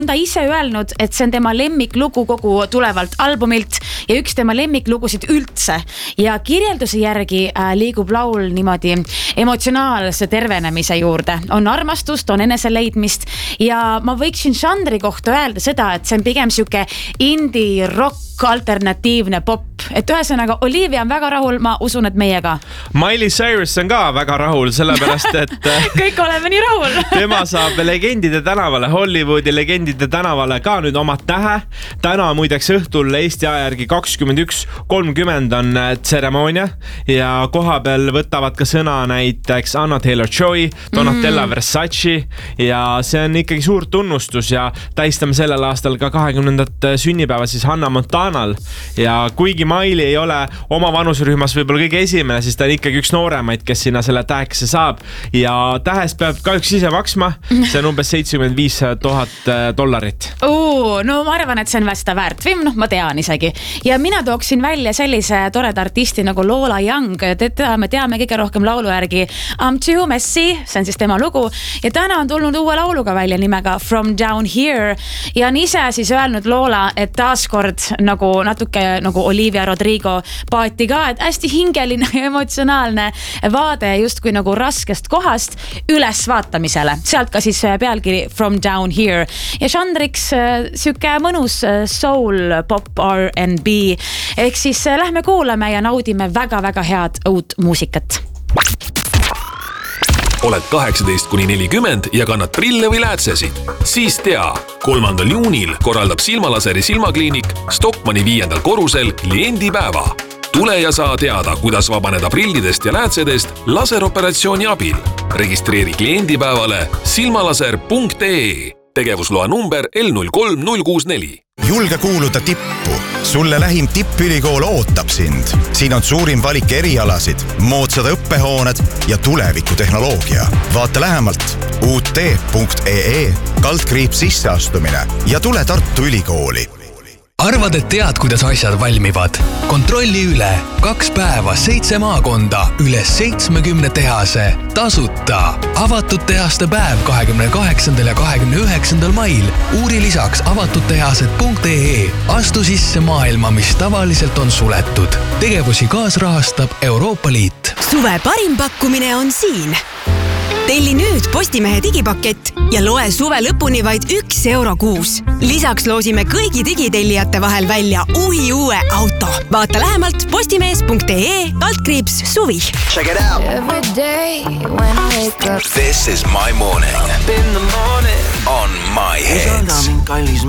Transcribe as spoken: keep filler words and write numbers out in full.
ta ise öelnud, et see on tema lemmiklugu kogu tulevalt albumilt ja üks tema lemmiklugusid üldse. Ja kirjelduse järgi liigub laul niimoodi emotsionaalse tervenemise juurde. On armastust, on eneseleidmist ja ma võiksin žanri kohta öelda seda, et see on pigem siuke indie rock alternatiivne pop. Et ühesõnaga, Olivia on väga rahul, ma usun, et meiega. Miley Cyrus on ka väga rahul, sellepärast, et kõik oleme nii rahul. tema saab Legendide tänavale, Hollywoodi Legendide tänavale ka nüüd oma tähe. Täna muideks õhtul Eesti aja järgi kakskümmend üks kolmkümmend on tseremoonia ja koha peal võtavad ka sõna näiteks Anna Taylor-Joy, Donatella mm. Versace ja see on ikkagi suur tunnustus ja tähistame sellel aastal ka kahekümnendat sünnipäeva siis Hanna Montanal ja kuigi Miley ei ole oma vanusrühmas võib-olla kõige esimene, siis ta on ikkagi üks nooremaid, kes sinna selle tähekese saab ja tähest peab kahjuks ise maksma, see on umbes seitsekümmend viis tuhat dollarit. Oo, no ma arvan, et see on seda väärt või noh, ma tean isegi ja mina tooksin välja sellise toreda artisti nagu Lola Young, teda me teame kõige rohkem laulu järgi I'm Too Messy, see on siis tema lugu ja täna on tulnud uue lauluga välja nimega From Down Here ja on ise siis öelnud Lola, et taaskord nagu natuke nagu Olivia Rodrigo paati ka, et hästi hingeline ja emotsionaalne vaade just kui nagu raskest kohast üles vaatamisele. Sealt ka siis pealkiri From Down Here ja žanriks siuke mõnus soul, pop, R and B ehk siis lähme kuulame ja naudime väga-väga head uut muusikat. Oled kaheksateist kuni nelikümmend ja kannad prille või läätsesid? Siis tea, kolmandal juunil korraldab Silmalaseri silmakliinik Stockmanni viiendal korrusel kliendipäeva. Tule ja saa teada, kuidas vabaneda prillidest ja läätsedest laseroperatsiooni abil. Registreeri kliendipäevale silmalaser punkt ee. Tegevusloa number L null kolm null kuus neli. Julge kuuluda tippu. Sulle lähim tippülikool ootab sind. Siin on suurim valik erialasid, moodsad õppehooned ja tulevikutehnoloogia. Vaata lähemalt u t punkt ee kaldkriips sisseastumine ja tule Tartu Ülikooli. Arvad, et tead, kuidas asjad valmivad? Kontrolli üle. Kaks päeva, seitse maakonda, üle seitsmekümne tehase. Tasuta. Avatud tehaste päev kahekümne kaheksandal ja kahekümne üheksandal mail. Uuri lisaks avatud tehased punkt ee. Astu sisse maailma, mis tavaliselt on suletud. Tegevusi kaasrahastab Euroopa Liit. Suve parim pakkumine on siin. Telli nüüd Postimehe digipakett ja loe suve lõpuni vaid üks euro kuus. Lisaks loosime kõigi digitellijate vahel välja uhi uue auto. Vaata lähemalt postimees punkt ee kaldkriips suvi. Check it out. Every day when I wake up. This is my morning. Up in the morning. On my head. Kallis